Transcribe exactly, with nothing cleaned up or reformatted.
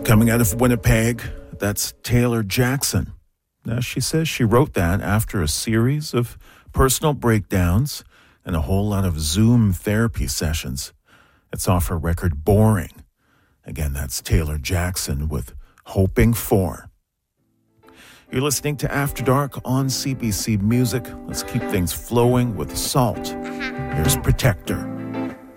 Coming out of Winnipeg, that's Taylor Jackson. Now, she says she wrote that after a series of personal breakdowns and a whole lot of Zoom therapy sessions. It's off her record Boring. Again, that's Taylor Jackson with Hoping For. You're listening to After Dark on C B C Music. Let's keep things flowing with Salt. Here's Protector.